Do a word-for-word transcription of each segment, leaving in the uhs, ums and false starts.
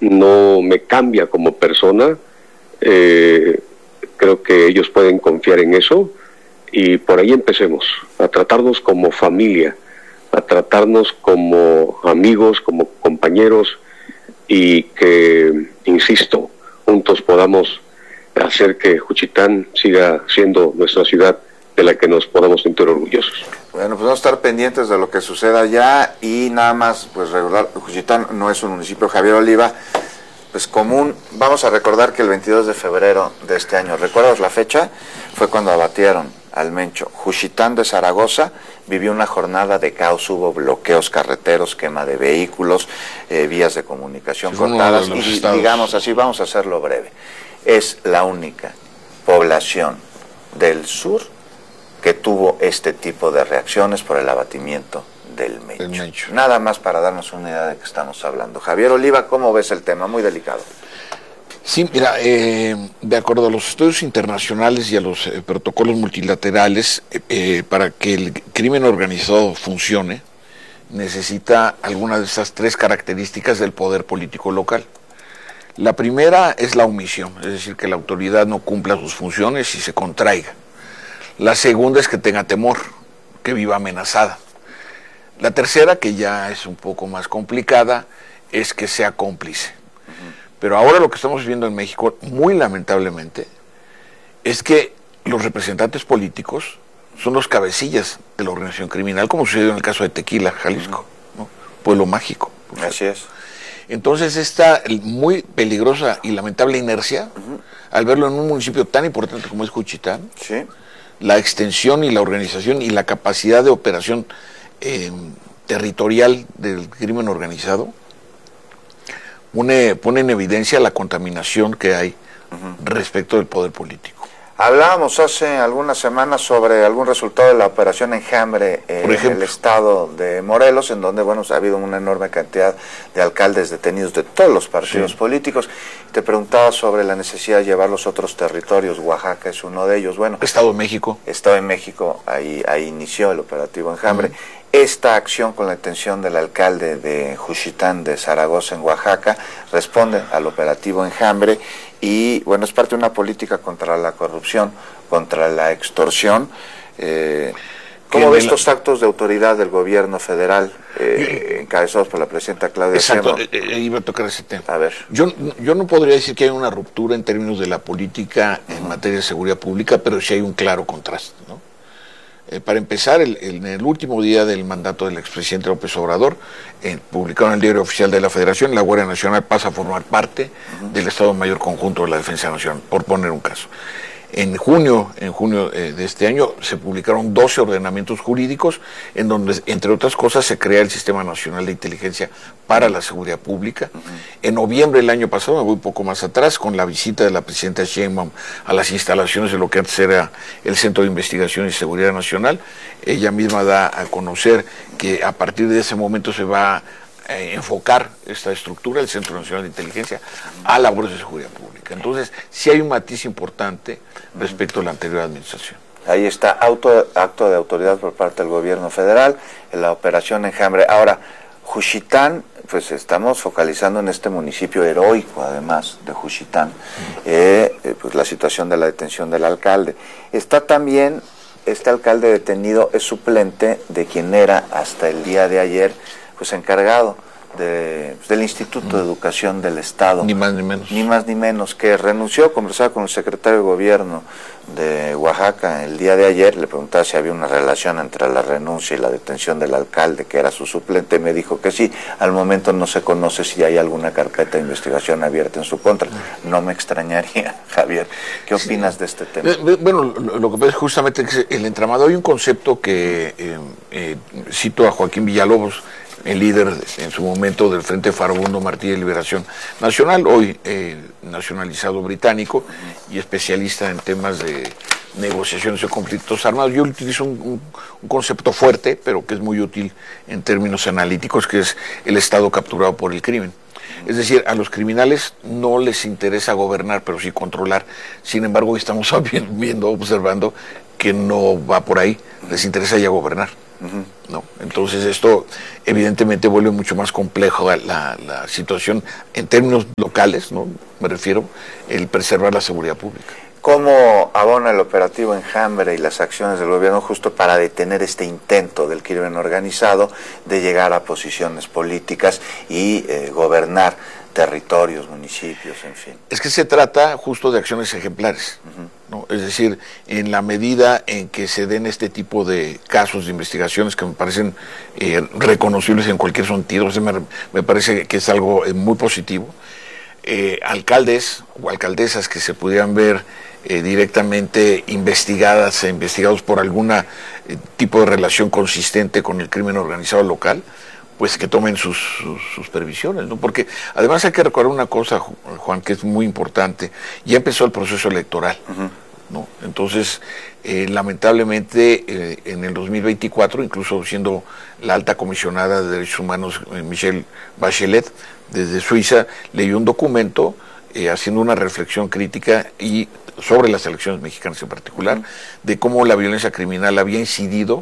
no me cambia como persona. Eh, creo que ellos pueden confiar en eso y por ahí empecemos, a tratarnos como familia, a tratarnos como amigos, como compañeros y que, insisto, juntos podamos hacer que Juchitán siga siendo nuestra ciudad de la que nos podamos sentir orgullosos. Bueno, pues vamos a estar pendientes de lo que suceda allá y nada más, pues recordar, Juchitán no es un municipio, Javier Oliva, pues común. Vamos a recordar que el veintidós de febrero de este año, ¿recuerdas la fecha? Fue cuando abatieron al Mencho. Juchitán de Zaragoza vivió una jornada de caos, hubo bloqueos carreteros, quema de vehículos, eh, vías de comunicación sí, cortadas, y estados. Digamos así, vamos a hacerlo breve. Es la única población del sur que tuvo este tipo de reacciones por el abatimiento del Mencho. El Mencho. Nada más para darnos una idea de qué estamos hablando. Javier Oliva, ¿cómo ves el tema? Muy delicado. Sí, mira, eh, de acuerdo a los estudios internacionales y a los eh, protocolos multilaterales, eh, eh, para que el crimen organizado funcione, necesita alguna de esas tres características del poder político local. La primera es la omisión, es decir, que la autoridad no cumpla sus funciones y se contraiga. La segunda es que tenga temor, que viva amenazada. La tercera, que ya es un poco más complicada, es que sea cómplice. Pero ahora lo que estamos viendo en México, muy lamentablemente, es que los representantes políticos son los cabecillas de la organización criminal, como sucedió en el caso de Tequila, Jalisco, ¿no? Pueblo mágico. Así es. Entonces esta muy peligrosa y lamentable inercia, uh-huh. al verlo en un municipio tan importante como es Juchitán, sí. la extensión y la organización y la capacidad de operación eh, territorial del crimen organizado, Pone, pone en evidencia la contaminación que hay uh-huh. respecto del poder político. Hablábamos hace algunas semanas sobre algún resultado de la operación Enjambre eh, en el estado de Morelos, en donde bueno, ha habido una enorme cantidad de alcaldes detenidos de todos los partidos sí. políticos. Te preguntaba sobre la necesidad de llevar los otros territorios. Oaxaca es uno de ellos. Bueno, Estado de México. Estado de México, ahí, ahí inició el operativo Enjambre. Uh-huh. Esta acción con la detención del alcalde de Juchitán de Zaragoza en Oaxaca responde al operativo Enjambre y bueno, es parte de una política contra la corrupción, contra la extorsión. Eh, ¿Cómo ves estos actos de autoridad del gobierno federal eh, encabezados por la presidenta Claudia Sheinbaum? Exacto, eh, iba a tocar ese tema. A ver. Yo, yo no podría decir que hay una ruptura en términos de la política en uh-huh. materia de seguridad pública, pero sí hay un claro contraste, ¿no? Eh, para empezar, el, el, en el último día del mandato del expresidente López Obrador, eh, publicado en el Diario Oficial de la Federación, la Guardia Nacional pasa a formar parte uh-huh. del Estado Mayor Conjunto de la Defensa Nacional, por poner un caso. En junio, en junio eh, de este año se publicaron doce ordenamientos jurídicos en donde, entre otras cosas, se crea el Sistema Nacional de Inteligencia para la Seguridad Pública. Uh-huh. En noviembre del año pasado, me voy un poco más atrás, con la visita de la presidenta Sheinbaum a las instalaciones de lo que antes era el Centro de Investigación y Seguridad Nacional, ella misma da a conocer que a partir de ese momento se va a Eh, enfocar esta estructura, el Centro Nacional de Inteligencia, a labores de seguridad pública. Entonces, sí hay un matiz importante respecto a la anterior administración. Ahí está, auto, acto de autoridad por parte del gobierno federal, en la operación Enjambre. Ahora, Juchitán, pues estamos focalizando en este municipio heroico, además de Juchitán, eh, pues la situación de la detención del alcalde. Está también, este alcalde detenido es suplente de quien era hasta el día de ayer, pues encargado de, pues, del Instituto de Educación del Estado. Ni más ni menos. Ni más ni menos, que renunció, conversaba con el secretario de Gobierno de Oaxaca el día de ayer, le preguntaba si había una relación entre la renuncia y la detención del alcalde, que era su suplente, me dijo que sí. Al momento no se conoce si hay alguna carpeta de investigación abierta en su contra. No me extrañaría, Javier. ¿Qué opinas sí. de este tema? Bueno, lo, lo que pasa es justamente que el entramado, hay un concepto que eh, eh, cito a Joaquín Villalobos, el líder en su momento del Frente Farabundo Martí de Liberación Nacional, hoy eh, nacionalizado británico y especialista en temas de negociaciones de conflictos armados. Yo utilizo un, un, un concepto fuerte, pero que es muy útil en términos analíticos, que es el Estado capturado por el crimen. Es decir, a los criminales no les interesa gobernar, pero sí controlar. Sin embargo, hoy estamos viendo, observando que no va por ahí, les interesa ya gobernar. Uh-huh. ¿No? Entonces esto evidentemente vuelve mucho más complejo la, la situación en términos locales, ¿no? Me refiero, el preservar la seguridad pública. ¿Cómo abona el operativo Enjambre y las acciones del gobierno justo para detener este intento del crimen organizado de llegar a posiciones políticas y eh, gobernar territorios, municipios, en fin? Es que se trata justo de acciones ejemplares, uh-huh. ¿no? Es decir, en la medida en que se den este tipo de casos de investigaciones que me parecen eh, reconocibles en cualquier sentido, o sea, me, me parece que es algo eh, muy positivo. Eh, alcaldes o alcaldesas que se pudieran ver eh, directamente investigadas e investigados por algún eh, tipo de relación consistente con el crimen organizado local, pues que tomen sus, sus, sus previsiones, ¿no? Porque además hay que recordar una cosa, Juan, que es muy importante. Ya empezó el proceso electoral, uh-huh. ¿no? Entonces, eh, lamentablemente, eh, en el dos mil veinticuatro, incluso siendo la alta comisionada de Derechos Humanos, eh, Michelle Bachelet, desde Suiza, leyó un documento eh, haciendo una reflexión crítica y sobre las elecciones mexicanas en particular, uh-huh. de cómo la violencia criminal había incidido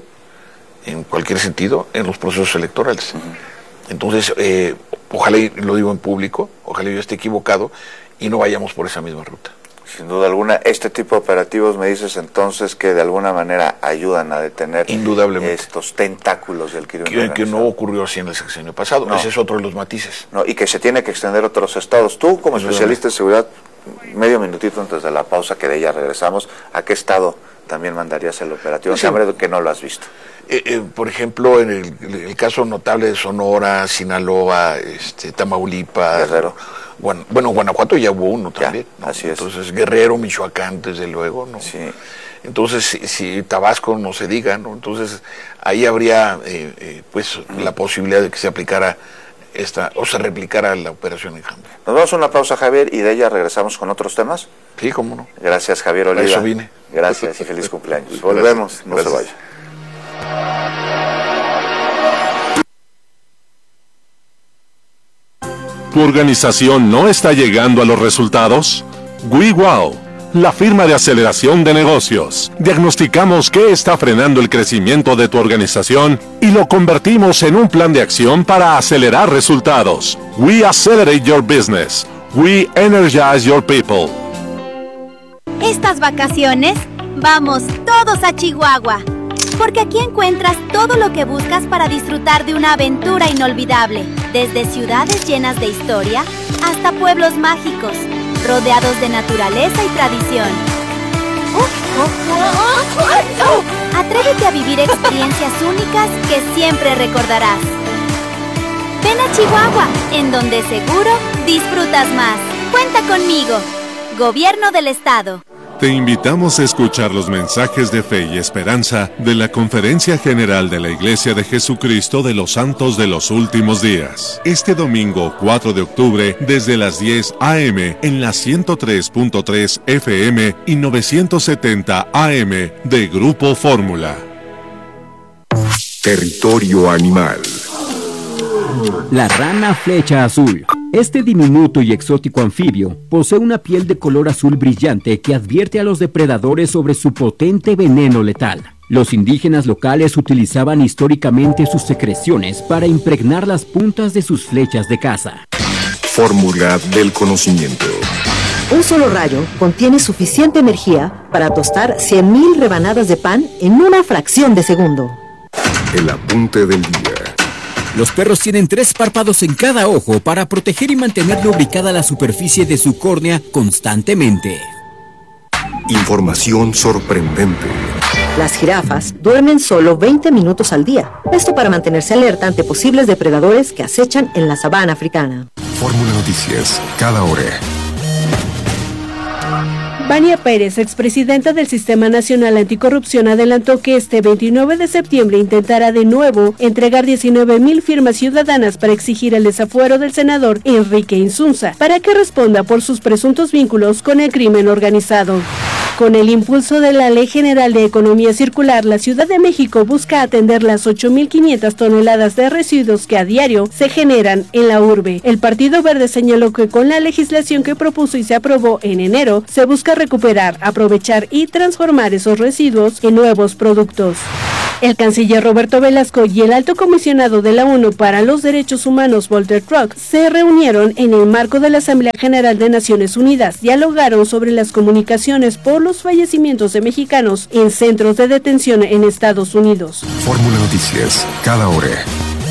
en cualquier sentido en los procesos electorales. Uh-huh. Entonces, eh, ojalá, y lo digo en público, ojalá yo esté equivocado y no vayamos por esa misma ruta. Sin duda alguna, este tipo de operativos me dices entonces que de alguna manera ayudan a detener indudablemente estos tentáculos del crimen que, organizado. Que no ocurrió así en el sexenio pasado, no. Ese es otro de los matices. No, y que se tiene que extender a otros estados. Tú, como especialista en seguridad, medio minutito antes de la pausa, que de ella regresamos, ¿a qué estado también mandarías el operativo? Sí. Enjambre, que no lo has visto. Eh, eh, por ejemplo, en el, el caso notable de Sonora, Sinaloa, este, Tamaulipas, Guerrero. Guan, bueno, Guanajuato ya hubo uno también, ya, ¿no? Así es. Entonces, Guerrero, Michoacán, desde luego, ¿no? Sí. Entonces, si, si Tabasco no se diga, ¿no? Entonces, ahí habría, eh, eh, pues, mm. la posibilidad de que se aplicara esta, o se replicara la operación Enjambre. Nos vamos a una pausa, Javier, y de ella regresamos con otros temas. Sí, cómo no. Gracias, Javier Oliva. Eso vine. Gracias y feliz cumpleaños. Volvemos, no Gracias. se vaya. ¿Tu organización no está llegando a los resultados? WeWow, la firma de aceleración de negocios. Diagnosticamos qué está frenando el crecimiento de tu organización y lo convertimos en un plan de acción para acelerar resultados. We accelerate your business. We energize your people. Estas vacaciones, vamos todos a Chihuahua. Porque aquí encuentras todo lo que buscas para disfrutar de una aventura inolvidable. Desde ciudades llenas de historia hasta pueblos mágicos, rodeados de naturaleza y tradición. Atrévete a vivir experiencias únicas que siempre recordarás. Ven a Chihuahua, en donde seguro disfrutas más. Cuenta conmigo. Gobierno del Estado. Te invitamos a escuchar los mensajes de fe y esperanza de la Conferencia General de la Iglesia de Jesucristo de los Santos de los Últimos Días. Este domingo cuatro de octubre desde las diez a eme en la ciento tres punto tres efe eme y novecientos setenta a eme de Grupo Fórmula. Territorio animal. La rana flecha azul. Este diminuto y exótico anfibio posee una piel de color azul brillante que advierte a los depredadores sobre su potente veneno letal. Los indígenas locales utilizaban históricamente sus secreciones para impregnar las puntas de sus flechas de caza. Fórmula del conocimiento. Un solo rayo contiene suficiente energía para tostar cien mil rebanadas de pan en una fracción de segundo. El apunte del día. Los perros tienen tres párpados en cada ojo para proteger y mantener lubricada la superficie de su córnea constantemente. Información sorprendente. Las jirafas duermen solo veinte minutos al día. Esto para mantenerse alerta ante posibles depredadores que acechan en la sabana africana. Fórmula Noticias, cada hora. Vania Pérez, expresidenta del Sistema Nacional Anticorrupción, adelantó que este veintinueve de septiembre intentará de nuevo entregar diecinueve mil firmas ciudadanas para exigir el desafuero del senador Enrique Insunza, para que responda por sus presuntos vínculos con el crimen organizado. Con el impulso de la Ley General de Economía Circular, la Ciudad de México busca atender las ocho mil quinientas toneladas de residuos que a diario se generan en la urbe. El Partido Verde señaló que con la legislación que propuso y se aprobó en enero, se busca recuperar, aprovechar y transformar esos residuos en nuevos productos. El canciller Roberto Velasco y el alto comisionado de la ONU para los Derechos Humanos, Volker Turk, se reunieron en el marco de la Asamblea General de Naciones Unidas. Dialogaron sobre las comunicaciones por los fallecimientos de mexicanos en centros de detención en Estados Unidos. Fórmula Noticias, cada hora.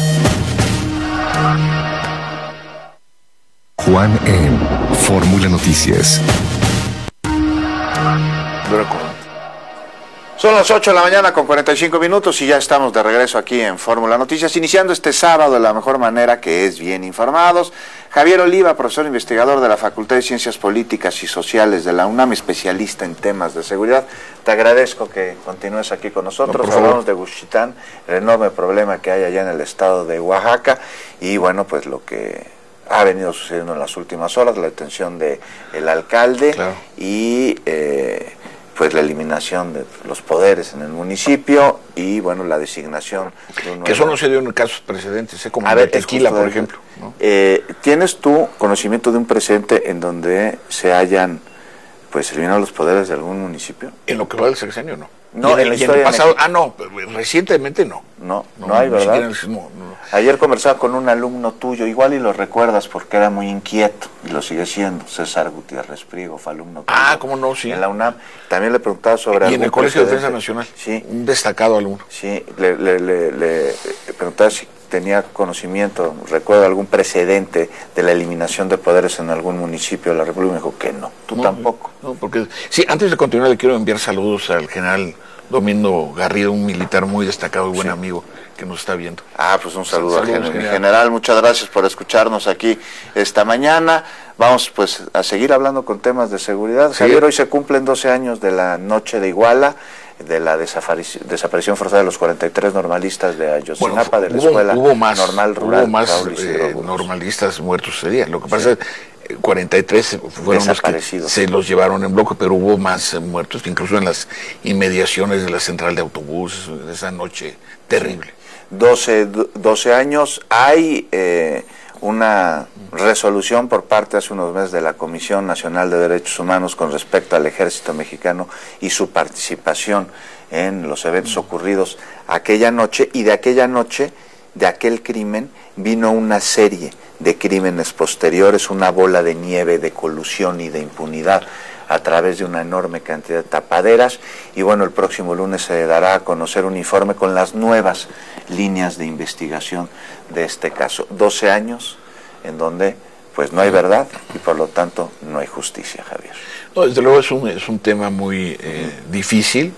Juan en Fórmula Noticias. Son las ocho de la mañana con cuarenta y cinco minutos y ya estamos de regreso aquí en Fórmula Noticias, iniciando este sábado de la mejor manera, que es bien informados. Javier Oliva, profesor investigador de la Facultad de Ciencias Políticas y Sociales de la UNAM, especialista en temas de seguridad. Te agradezco que continúes aquí con nosotros. No, hablamos de Juchitán, el enorme problema que hay allá en el estado de Oaxaca y bueno, pues lo que ha venido sucediendo en las últimas horas, la detención del alcalde, claro. y... Eh, pues la eliminación de los poderes en el municipio y bueno, la designación de un nuevo... Que eso no se dio en casos precedentes, ¿eh? Como en Tequila, por ejemplo, ¿no? Eh, ¿Tienes tú conocimiento de un precedente en donde se hayan pues eliminado los poderes de algún municipio? En lo que va del sexenio, no. No, en, en la y historia en el pasado, ah, no, recientemente no. No, no, no hay, ¿verdad? No, no. Ayer conversaba con un alumno tuyo, igual y lo recuerdas porque era muy inquieto, y lo sigue siendo, César Gutiérrez Priego, fue alumno tuyo. Ah, cómo no, sí. En la UNAM. También le preguntaba sobre... Y en el Colegio de Defensa Nacional, sí, un destacado alumno. Sí, le, le, le, le preguntaba si tenía conocimiento, recuerdo algún precedente de la eliminación de poderes en algún municipio de la República, y me dijo que no, tú no, tampoco. No, porque, sí, antes de continuar le quiero enviar saludos al general Domingo Garrido, un militar muy destacado y buen sí. amigo que nos está viendo. Ah, pues un saludo al general. general. general, muchas gracias por escucharnos aquí esta mañana. Vamos pues a seguir hablando con temas de seguridad. Sí. Javier, hoy se cumplen doce años de la noche de Iguala, de la desaparición forzada de los cuarenta y tres normalistas de Ayotzinapa, bueno, de la hubo, escuela hubo más, normal rural. Hubo más eh, normalistas muertos ese día. Lo que pasa sí. es que cuarenta y tres fueron los que se los llevaron en bloque, pero hubo más eh, muertos, incluso en las inmediaciones de la central de autobuses, esa noche terrible. Sí. doce años, hay eh, una resolución por parte hace unos meses de la Comisión Nacional de Derechos Humanos con respecto al ejército mexicano y su participación en los eventos ocurridos aquella noche, y de aquella noche, de aquel crimen, vino una serie de crímenes posteriores, una bola de nieve de colusión y de impunidad a través de una enorme cantidad de tapaderas, y bueno, el próximo lunes se dará a conocer un informe con las nuevas líneas de investigación de este caso. doce años en donde pues no hay verdad y por lo tanto no hay justicia, Javier. No, desde luego es un, es un tema muy eh, difícil.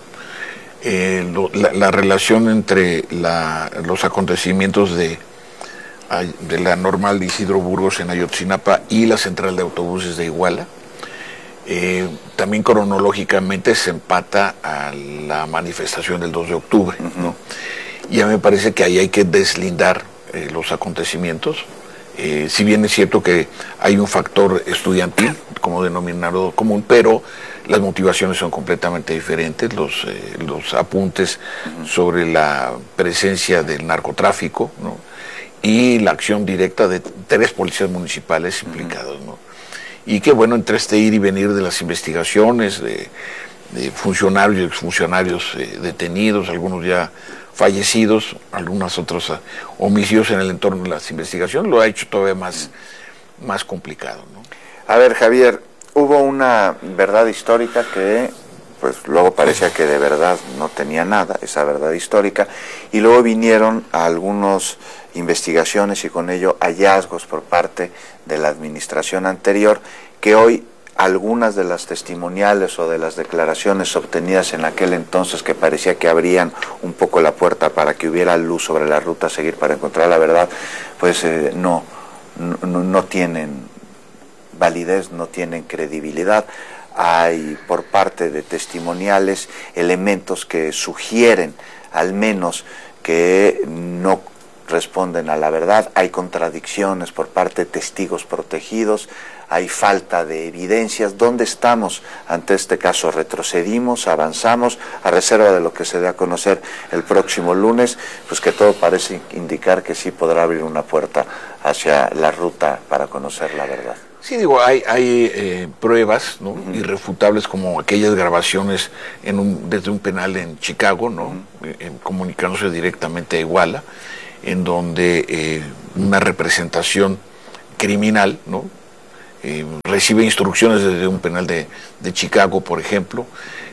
Eh, lo, la, la relación entre la, los acontecimientos de, de la normal de Isidro Burgos en Ayotzinapa y la central de autobuses de Iguala, eh, también cronológicamente se empata a la manifestación del dos de octubre, uh-huh. ¿no? Y a mí me parece que ahí hay que deslindar eh, los acontecimientos. Eh, si bien es cierto que hay un factor estudiantil como denominador común, pero las motivaciones son completamente diferentes, los, eh, los apuntes sobre la presencia del narcotráfico, ¿no? Y la acción directa de tres policías municipales implicados, ¿no? Y que bueno, entre este ir y venir de las investigaciones, de, de funcionarios y exfuncionarios eh, detenidos, algunos ya fallecidos, algunos otros uh, homicidios en el entorno de las investigaciones, lo ha hecho todavía más, más complicado, ¿no? A ver, Javier, hubo una verdad histórica que pues luego parecía que de verdad no tenía nada, esa verdad histórica, y luego vinieron a algunas investigaciones y con ello hallazgos por parte de la administración anterior, que hoy algunas de las testimoniales o de las declaraciones obtenidas en aquel entonces, que parecía que abrían un poco la puerta para que hubiera luz sobre la ruta a seguir para encontrar la verdad, pues eh, no, no, no tienen validez, no tienen credibilidad. Hay por parte de testimoniales elementos que sugieren al menos que no responden a la verdad, hay contradicciones por parte de testigos protegidos, hay falta de evidencias. ¿Dónde estamos ante este caso? ¿Retrocedimos? ¿Avanzamos? A reserva de lo que se dé a conocer el próximo lunes, pues que todo parece indicar que sí podrá abrir una puerta hacia la ruta para conocer la verdad. Sí, digo, hay, hay eh, pruebas, ¿no? Uh-huh. irrefutables, como aquellas grabaciones en un, desde un penal en Chicago, ¿no? Uh-huh. eh, comunicándose directamente a Iguala, en donde eh, una representación criminal, ¿no? Eh, recibe instrucciones desde un penal de, de Chicago, por ejemplo.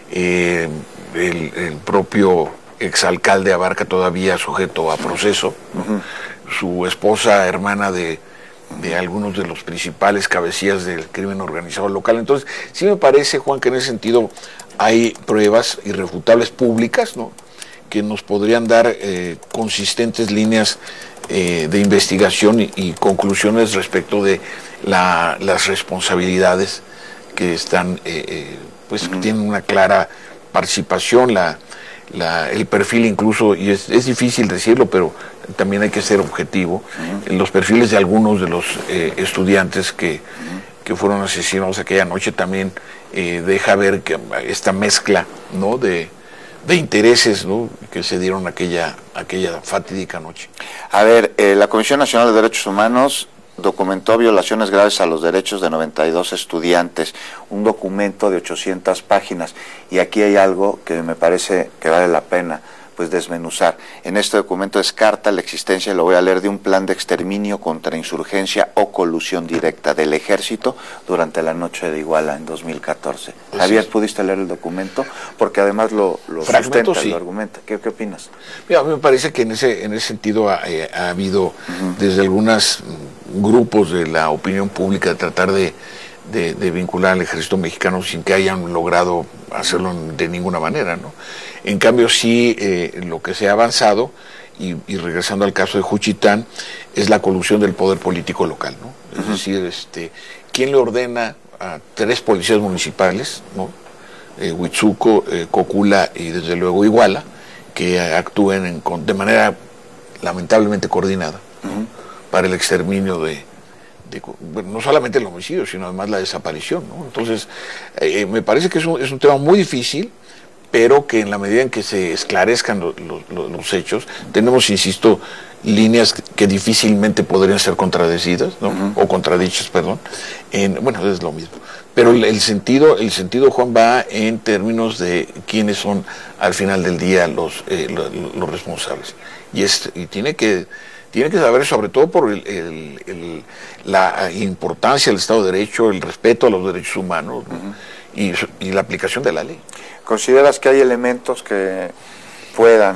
Eh, el, el propio exalcalde Abarca todavía sujeto a proceso. Uh-huh. Su esposa, hermana de, de algunos de los principales cabecillas del crimen organizado local. Entonces, sí me parece, Juan, que en ese sentido hay pruebas irrefutables públicas, ¿no? que nos podrían dar eh, consistentes líneas eh, de investigación y, y conclusiones respecto de la, las responsabilidades que están, eh, eh, pues uh-huh. tienen una clara participación, la, la, el perfil incluso, y es, es difícil decirlo, pero también hay que ser objetivo, uh-huh. en los perfiles de algunos de los eh, estudiantes que, uh-huh. que fueron asesinados aquella noche también eh, deja ver que esta mezcla, ¿no? de de intereses, ¿no? que se dieron aquella, aquella fatídica noche. A ver, eh, la Comisión Nacional de Derechos Humanos documentó violaciones graves a los derechos de noventa y dos estudiantes, un documento de ochocientas páginas, y aquí hay algo que me parece que vale la pena pues desmenuzar. En este documento descarta la existencia, lo voy a leer, de un plan de exterminio contra insurgencia o colusión directa del ejército durante la noche de Iguala en dos mil catorce. Pues Javier, sí. ¿Pudiste leer el documento? Porque además lo, lo sustenta, sí. lo argumenta. ¿Qué, qué opinas? Mira, a mí me parece que en ese, en ese sentido ha, eh, ha habido uh-huh. desde algunos grupos de la opinión pública de tratar de, de, de vincular al ejército mexicano sin que hayan logrado hacerlo de ninguna manera, ¿no? En cambio, sí, eh, lo que se ha avanzado, y, y regresando al caso de Juchitán, es la colusión del poder político local, ¿no? Es uh-huh. decir, este, ¿quién le ordena a tres policías municipales, ¿no? eh, Huitzuco, eh, Cocula y desde luego Iguala, que actúen en, con, de manera lamentablemente coordinada uh-huh. para el exterminio de, de bueno, no solamente el homicidio, sino además la desaparición, ¿no? Entonces, eh, me parece que es un, es un tema muy difícil, pero que en la medida en que se esclarezcan lo, lo, los hechos, tenemos, insisto, líneas que difícilmente podrían ser contradecidas, ¿no? Uh-huh. o contradichas, perdón, en, bueno, es lo mismo. Pero el, el sentido, el sentido, Juan, va en términos de quiénes son al final del día los, eh, los, los responsables. Y, es, y tiene que tiene que saber, sobre todo por el, el, el, la importancia del Estado de Derecho, el respeto a los derechos humanos, ¿no? uh-huh. y, y la aplicación de la ley. ¿Consideras que hay elementos que puedan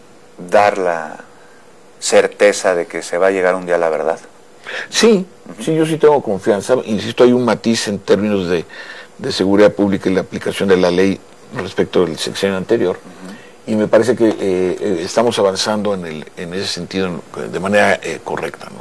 dar la certeza de que se va a llegar un día a la verdad? Sí, uh-huh. sí, yo sí tengo confianza. Insisto, hay un matiz en términos de, de seguridad pública y la aplicación de la ley respecto del sexenio anterior. Uh-huh. Y me parece que eh, estamos avanzando en, el, en ese sentido de manera eh, correcta, ¿no?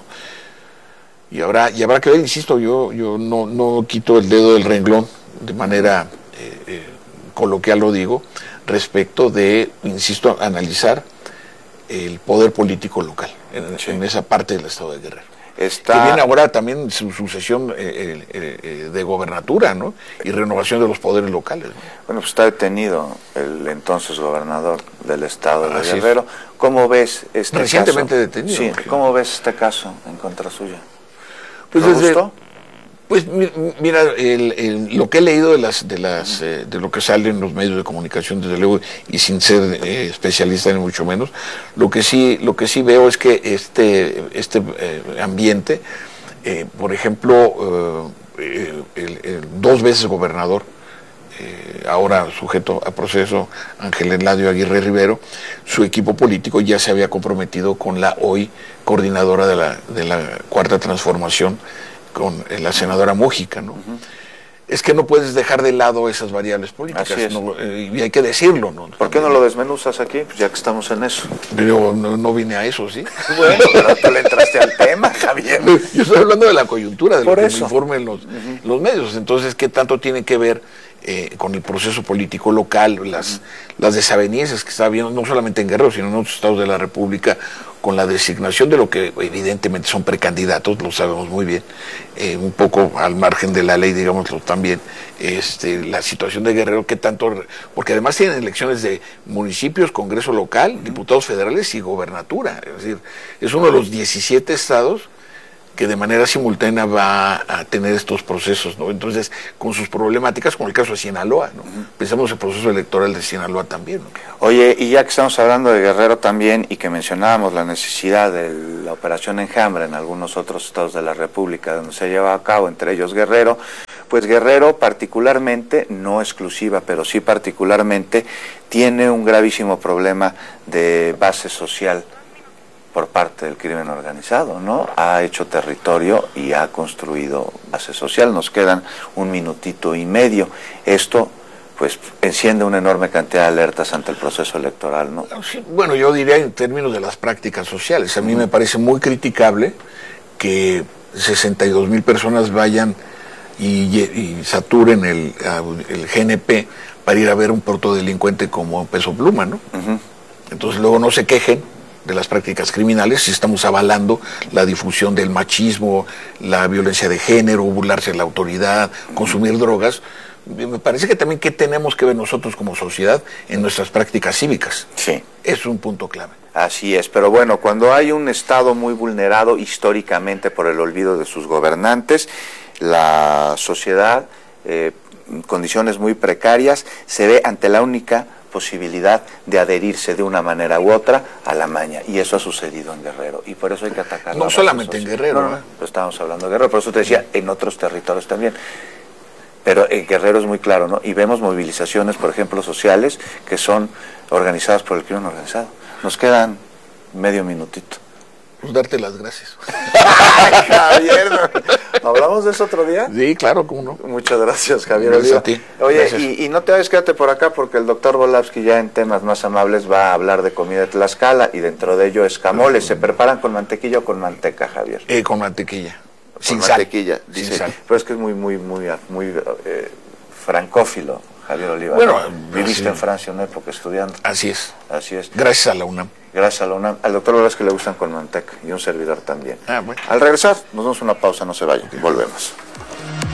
Y habrá, y habrá que ver, insisto, yo, yo no, no quito el dedo del renglón de manera eh, eh, coloquial, lo digo, respecto de, insisto, analizar el poder político local en, sí. en esa parte del estado de Guerrero. Está... Que viene ahora también su sucesión eh, eh, eh, de gobernatura, ¿no? Y renovación de los poderes locales, ¿no? Bueno, pues está detenido el entonces gobernador del estado de Así Guerrero. Es. ¿Cómo ves este Recientemente caso? detenido. Sí, ¿cómo ves este caso en contra suya? Pues ¿Te desde, gustó? Pues mira, el, el, lo que he leído de las de las eh, de lo que sale en los medios de comunicación, desde luego, y sin ser eh, especialista ni mucho menos, lo que sí lo que sí veo es que este este eh, ambiente, eh, por ejemplo, eh, el, el, dos veces gobernador, eh, ahora sujeto a proceso, Ángel Eladio Aguirre Rivero, su equipo político ya se había comprometido con la hoy coordinadora de la de la Cuarta Transformación, con la senadora Mújica, ¿no? Uh-huh. Es que no puedes dejar de lado esas variables políticas, Así es. ¿no? Eh, y hay que decirlo, ¿no? ¿Por qué no lo desmenuzas aquí? Pues ya que estamos en eso. Pero no, no vine a eso, ¿sí? Bueno, pero tú le entraste al tema, Javier. Yo estoy hablando de la coyuntura, de Por lo que eso. me informen los, uh-huh. los medios. Entonces, ¿qué tanto tiene que ver eh, con el proceso político local, las, uh-huh. las desavenencias que está habiendo, no solamente en Guerrero, sino en otros estados de la República, con la designación de lo que evidentemente son precandidatos, lo sabemos muy bien, eh, un poco al margen de la ley, digámoslo también, este, la situación de Guerrero, que tanto, porque además tienen elecciones de municipios, Congreso local, uh-huh. diputados federales y gobernatura, es decir, es uno de los diecisiete estados que de manera simultánea va a tener estos procesos, ¿no? Entonces, con sus problemáticas, como el caso de Sinaloa, ¿no? Uh-huh. Pensamos el proceso electoral de Sinaloa también, ¿no? Oye, y ya que estamos hablando de Guerrero también, y que mencionábamos la necesidad de la operación Enjambre en algunos otros estados de la República donde se lleva a cabo, entre ellos Guerrero, pues Guerrero particularmente, no exclusiva, pero sí particularmente, tiene un gravísimo problema de base social por parte del crimen organizado, ¿no? Ha hecho territorio y ha construido base social. Nos quedan un minutito y medio. Esto, pues, enciende una enorme cantidad de alertas ante el proceso electoral, ¿no? Sí, bueno, yo diría en términos de las prácticas sociales. A mí me parece muy criticable que sesenta y dos mil personas vayan y, y saturen el, el G N P para ir a ver un protodelincuente como Peso Pluma, ¿no? Uh-huh. Entonces luego no se quejen de las prácticas criminales si estamos avalando la difusión del machismo, la violencia de género, burlarse de la autoridad, consumir drogas. Me parece que también que tenemos que ver nosotros como sociedad en nuestras prácticas cívicas. Sí. Es un punto clave. Así es, pero bueno, cuando hay un Estado muy vulnerado históricamente por el olvido de sus gobernantes, la sociedad, eh, en condiciones muy precarias, se ve ante la única posibilidad de adherirse de una manera u otra a la maña, y eso ha sucedido en Guerrero, y por eso hay que atacar. No solamente en Guerrero, no, no, ¿eh? Pues estábamos hablando de Guerrero, por eso te decía, en otros territorios también, pero en Guerrero es muy claro, ¿no? Y vemos movilizaciones, por ejemplo, sociales, que son organizadas por el crimen organizado. Nos quedan medio minutito. Pues darte las gracias. Javier, ¿hablamos de eso otro día? Sí, claro, cómo no. Muchas gracias, Javier Gracias Oliva. a ti. Oye, y, y no te vayas, quédate por acá, porque el doctor Volavsky ya en temas más amables va a hablar de comida de Tlaxcala, y dentro de ello escamoles. ¿Se preparan con mantequilla o con manteca, Javier? Eh, con mantequilla. Con Sin mantequilla, sal. dice. Sin sal. Pero es que es muy, muy, muy, muy eh, francófilo, Javier Oliva. Bueno, viviste así, en Francia una época estudiando. Así es. Así es. Gracias a la UNAM. Gracias a la UNAM. Al doctor Volavsky le gustan con manteca, y un servidor también. Ah, bueno. Al regresar, nos damos una pausa, no se vayan. Volvemos.